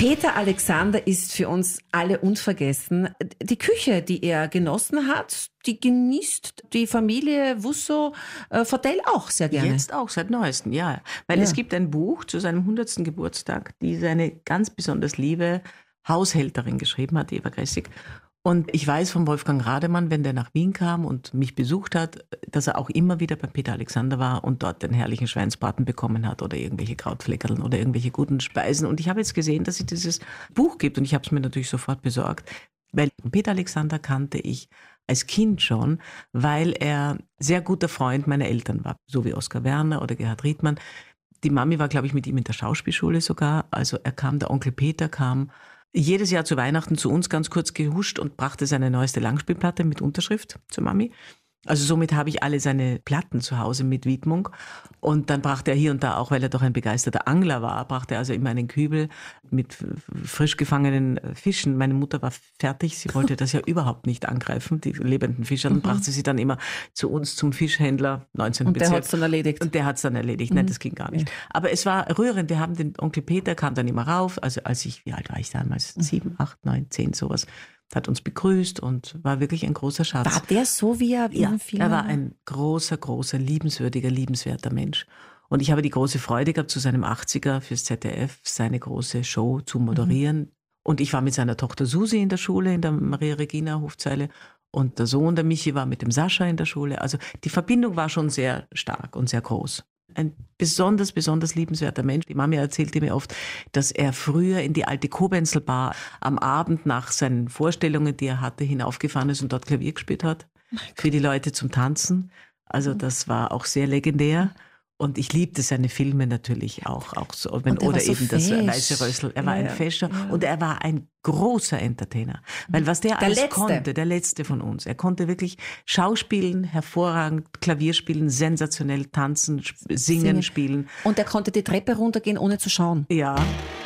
Peter Alexander ist für uns alle unvergessen. Die Küche, die er genossen hat, die genießt die Familie Wusso-Verdell auch sehr gerne. Jetzt auch, seit neuestem, ja. Weil es gibt ein Buch zu seinem 100. Geburtstag, die seine ganz besonders liebe Haushälterin geschrieben hat, Eva Gressig. Und ich weiß von Wolfgang Rademann, wenn der nach Wien kam und mich besucht hat, dass er auch immer wieder bei Peter Alexander war und dort den herrlichen Schweinsbraten bekommen hat oder irgendwelche Krautfleckerln oder irgendwelche guten Speisen. Und ich habe jetzt gesehen, dass es dieses Buch gibt und ich habe es mir natürlich sofort besorgt, weil Peter Alexander kannte ich als Kind schon, weil er sehr guter Freund meiner Eltern war, so wie Oskar Werner oder Gerhard Riedmann. Die Mami war, glaube ich, mit ihm in der Schauspielschule sogar. Also der Onkel Peter kam jedes Jahr zu Weihnachten zu uns ganz kurz gehuscht und brachte seine neueste Langspielplatte mit Unterschrift zur Mami. Also somit habe ich alle seine Platten zu Hause mit Widmung. Und dann brachte er hier und da auch, weil er doch ein begeisterter Angler war, brachte er also immer einen Kübel mit frisch gefangenen Fischen. Meine Mutter war fertig, sie wollte das ja überhaupt nicht angreifen, die lebenden Fische. Dann brachte sie dann immer zu uns zum Fischhändler, 19. Und Bezirk. der hat es dann erledigt. Und der hat es dann erledigt. Nein, das ging gar nicht. Aber es war rührend. Wir haben den Onkel Peter, kam dann immer rauf. Also wie alt war ich damals? 7, 8, 9, 10, sowas. Hat uns begrüßt und war wirklich ein großer Schatz. War der so, wie er in Filmen er war ein großer, liebenswerter Mensch. Und ich habe die große Freude gehabt, zu seinem 80er fürs ZDF seine große Show zu moderieren. Und ich war mit seiner Tochter Susi in der Schule, in der Maria-Regina-Hofzeile. Und der Sohn, der Michi, war mit dem Sascha in der Schule. Also die Verbindung war schon sehr stark und sehr groß. Ein besonders liebenswerter Mensch. Die Mami erzählte mir oft, dass er früher in die alte Kobenzl-Bar am Abend nach seinen Vorstellungen, die er hatte, hinaufgefahren ist und dort Klavier gespielt hat. Für die Leute zum Tanzen. Also das war auch sehr legendär. Und ich liebte seine Filme natürlich auch so. Oder so eben fesch. Das Weiße Rössl. Er war ein Fescher und er war ein großer Entertainer. Weil was der alles konnte, der Letzte von uns. Er konnte wirklich Schauspielen, hervorragend, Klavier spielen, sensationell tanzen, singen, spielen. Und er konnte die Treppe runtergehen, ohne zu schauen. Ja.